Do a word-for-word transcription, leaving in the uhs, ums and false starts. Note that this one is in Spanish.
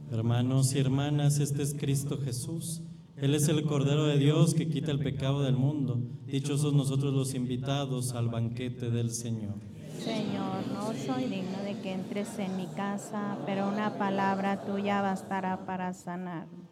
Hermanos y hermanas, este es Cristo Jesús. Él es el Cordero de Dios que quita el pecado del mundo. Dichosos nosotros los invitados al banquete del Señor. Señor, no soy digno de que entres en mi casa, pero una palabra tuya bastará para sanar.